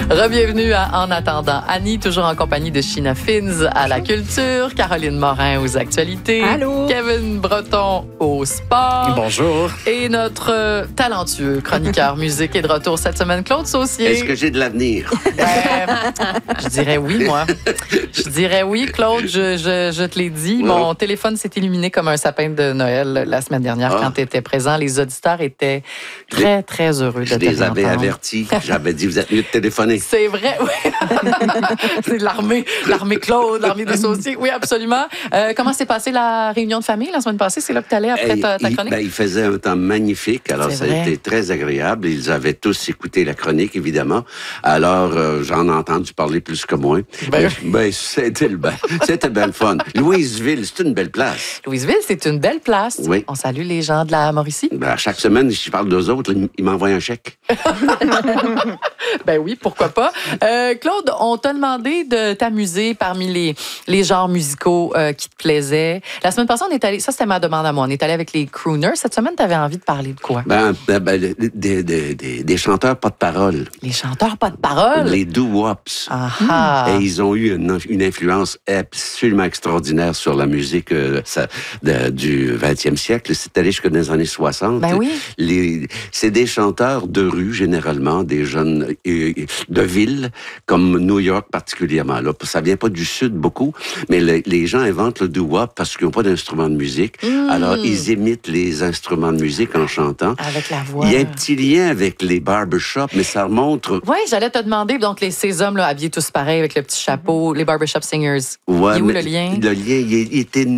Re-bienvenue à En attendant Annie, toujours en compagnie de Sheena Fins à la culture, Caroline Morin aux actualités, Allô. Kevin Breton au sport. Bonjour. Et notre talentueux chroniqueur musique est de retour cette semaine, Claude Saucier. Est-ce que j'ai de l'avenir? Je dirais oui, moi. Je dirais oui, Claude, je te l'ai dit. Mon téléphone s'est illuminé comme un sapin de Noël la semaine dernière quand tu étais présent. Les auditeurs étaient très, très heureux de te Je les avais avertis. J'avais dit, vous êtes mieux de téléphoner. C'est vrai, oui. C'est l'armée Claude, l'armée des Sauciers. Oui, absolument. Comment s'est passée la réunion de famille la semaine passée? C'est là que tu allais après ta chronique? Il faisait un temps magnifique. Alors, ça a été très agréable. Ils avaient tous écouté la chronique, évidemment. Alors, j'en ai entendu parler plus que moins. C'était bien le fun. Louisville, c'est une belle place. Louisville, c'est une belle place. Oui. On salue les gens de la Mauricie. Chaque semaine, je parle d'eux autres, ils m'envoient un chèque. Ben oui, pourquoi pas. Claude, on t'a demandé de t'amuser parmi les genres musicaux qui te plaisaient. La semaine passée, on est allé, ça c'était ma demande à moi, on est allé avec les crooners. Cette semaine, tu avais envie de parler de quoi? Des chanteurs pas de parole. Les chanteurs pas de parole? Les doo-wops. Ah. Et ils ont eu une influence absolument extraordinaire sur la musique du 20e siècle. C'est allé jusque dans les années 60. Ben oui. C'est des chanteurs de rue, généralement, des jeunes de ville, comme New York particulièrement. Là, ça vient pas du sud beaucoup, mais les gens inventent le doo-wop parce qu'ils n'ont pas d'instrument de musique. Alors, ils imitent les instruments de musique en chantant. Avec la voix. Il y a un petit lien avec les barbershops, mais ça remonte... Oui, j'allais te demander, donc ces hommes là habillés tous pareils avec le petit chapeau, les barbershop singers. Ouais, il est où le lien? Le lien, il était